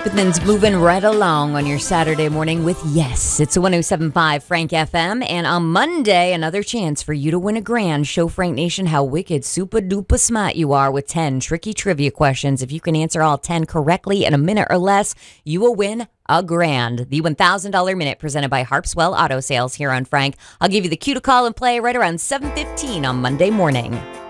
Keeping things moving right along on your Saturday morning with Yes. It's a 107.5 Frank FM. And on Monday, another chance for you to win a grand. Show Frank Nation how wicked, super duper smart you are with 10 tricky trivia questions. If you can answer all 10 correctly in a minute or less, you will win a grand. The $1,000 minute presented by Harpswell Auto Sales here on Frank. I'll give you the cue to call and play right around 7:15 on Monday morning.